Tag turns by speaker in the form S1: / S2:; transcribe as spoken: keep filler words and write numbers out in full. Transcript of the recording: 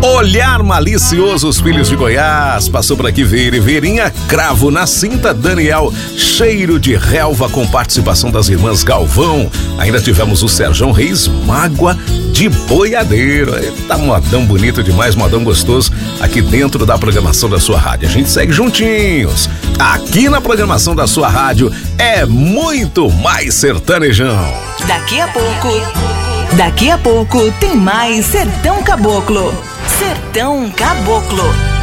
S1: Olhar malicioso, os filhos de Goiás. Passou por aqui Veira e Veirinha, cravo na cinta, Daniel, cheiro de relva, com participação das irmãs Galvão. Ainda tivemos o Serjão Reis, mágoa de boiadeiro. Tá modão bonito demais, modão gostoso, aqui dentro da programação da sua rádio. A gente segue juntinhos. Aqui na programação da sua rádio é muito mais sertanejão.
S2: Daqui a pouco, daqui a pouco tem mais Sertão Caboclo. Sertão Caboclo.